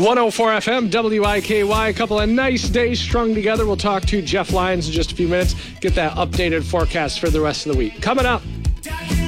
104 FM, WIKY. A couple of nice days strung together. We'll talk to Jeff Lyons in just a few minutes. Get that updated forecast for the rest of the week. Coming up.